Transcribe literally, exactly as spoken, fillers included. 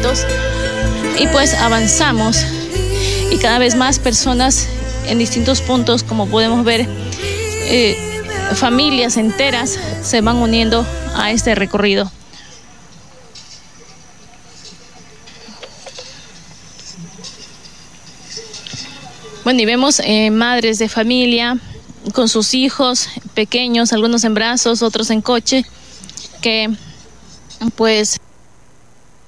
juntos y pues avanzamos y cada vez más personas en distintos puntos, como podemos ver, eh, familias enteras se van uniendo a este recorrido. Bueno, y vemos eh, madres de familia con sus hijos pequeños, algunos en brazos, otros en coche, que pues